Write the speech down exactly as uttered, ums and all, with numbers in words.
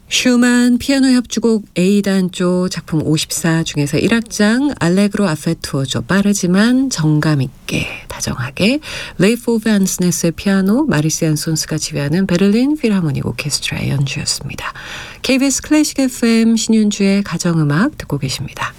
슈만 피아노 협주곡 A단조 작품 오십사 중에서 일 악장 알레그로 아페투어조 빠르지만 정감 있게 다정하게 레이포브 안스네스의 피아노 마리스 안손스가 지휘하는 베를린 필하모닉 오케스트라의 연주였습니다. 케이비에스 클래식 에프엠 신윤주의 가정음악 듣고 계십니다.